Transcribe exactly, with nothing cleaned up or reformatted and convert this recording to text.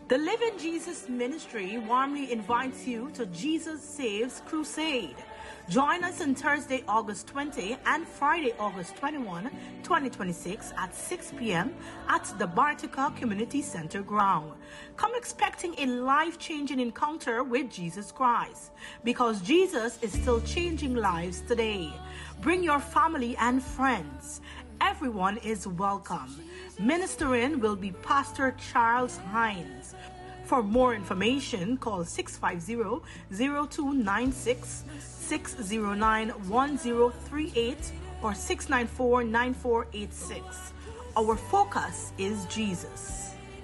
The Living Jesus Ministry warmly invites you to Jesus Saves Crusade. Join us on Thursday, August twentieth and Friday, August twenty-first, twenty twenty-six at six p.m. at the Bartica Community Center ground. Come expecting a life-changing encounter with Jesus Christ, because Jesus is still changing lives today. Bring your family and friends. Everyone is welcome. Ministering will be Pastor Charles Hines. For more information, call six five zero, zero two nine six, six zero nine, one zero three eight or six nine four, nine four eight six. Our focus is Jesus.